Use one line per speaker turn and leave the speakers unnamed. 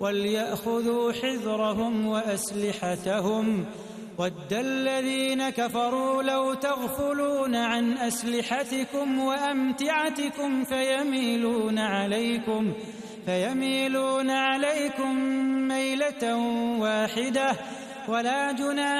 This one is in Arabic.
وَلْيَأْخُذُوا حِذْرَهُمْ وَأَسْلِحَتَهُمْ وَدَّ الَّذِينَ كَفَرُوا لَوْ تَغْفُلُونَ عَنْ أَسْلِحَتِكُمْ وَأَمْتِعَتِكُمْ فيميلون عليكم ميلة واحدة ولا جناح